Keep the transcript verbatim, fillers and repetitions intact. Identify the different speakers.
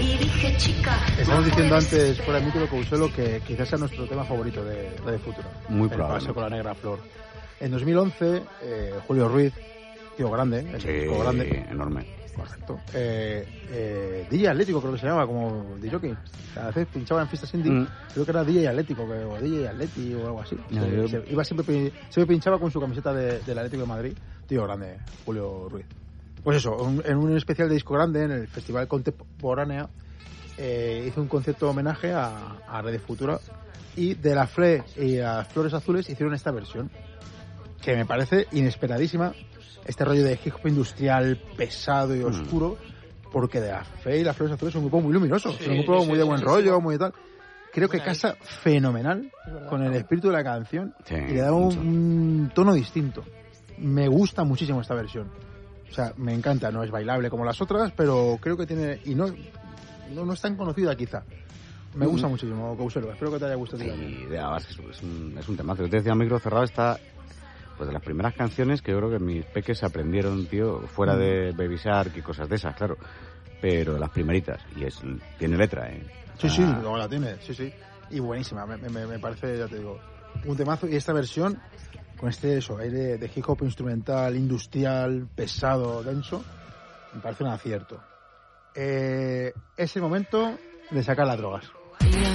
Speaker 1: y dije, chica.
Speaker 2: Estamos diciendo antes, fuera de micro, Couselo, que quizás sea nuestro tema favorito de Radio Futura.
Speaker 3: Muy
Speaker 2: el
Speaker 3: probable.
Speaker 2: Paseo con la negra flor. En dos mil once, eh, Julio Ruiz, tío grande, el
Speaker 3: Sí,
Speaker 2: tío grande.
Speaker 3: enorme.
Speaker 2: Correcto. Eh, eh, D J Atlético creo que se llama, como D J. Cada vez pinchaba en fiestas indie, mm. creo que era D J Atlético, que, o D J Atleti o algo así.
Speaker 3: No,
Speaker 2: se,
Speaker 3: yo...
Speaker 2: se, iba siempre, siempre pinchaba con su camiseta de, del Atlético de Madrid, tío grande, Julio Ruiz. Pues eso, un, en un especial de disco grande, en el Festival Contemporánea, eh, hizo un concierto de homenaje a, a Radio Futura, y de la F L E y las Flores Azules hicieron esta versión, que me parece inesperadísima. Este rollo de hip hop industrial pesado y oscuro, mm. porque de la F E y las Flores Azules es un grupo muy luminoso, sí, es un grupo sí, muy de buen sí, rollo, sí. muy tal. Creo que casa fenomenal verdad, con el espíritu de la canción sí, y le da un, un tono distinto. Me gusta muchísimo esta versión. O sea, me encanta, no es bailable como las otras, pero creo que tiene... Y no, no, no es tan conocida quizá. Me gusta mm. muchísimo, Couselo. Espero que te haya gustado.
Speaker 3: Sí, además es, es, un, es un temazo. Yo te decía, micro cerrado está... Pues de las primeras canciones que yo creo que mis peques aprendieron, tío, fuera mm. de Baby Shark y cosas de esas, claro. Pero de las primeritas. Y es tiene letra, ¿eh?
Speaker 2: Sí, ah. sí, luego la tiene, sí, sí. Y buenísima, me, me, me parece, ya te digo, un temazo. Y esta versión, con este eso, aire de hip hop instrumental, industrial, pesado, denso, me parece un acierto. Eh, es el momento de sacar las drogas.